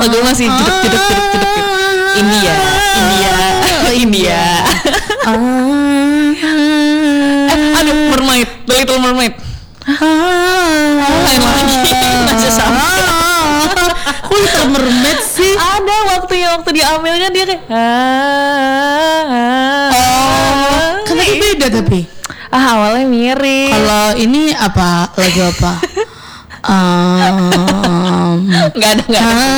gue masih jeduk. India. Aduh, Mermaid, The Little Mermaid. Lain lagi, masih sama. Kok Little Mermaid sih? Ada waktu di Amel kan dia kayak Kan tadi beda tapi. Awalnya mirip. Kalau ini apa? Lagu apa? Nggak ada.